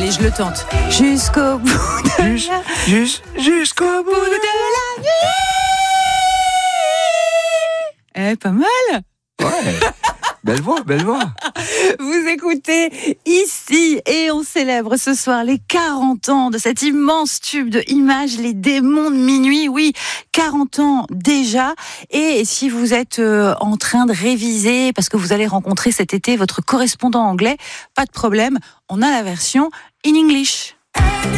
Allez, je le tente. Jusqu'au bout de Jusqu'au bout la nuit. Pas mal. Ouais. Belle voix. Vous écoutez ici et on célèbre ce soir les 40 ans de cet immense tube de Images, Les Démons de Minuit. Oui, 40 ans déjà. Et si vous êtes en train de réviser parce que vous allez rencontrer cet été votre correspondant anglais, pas de problème, on a la version in English.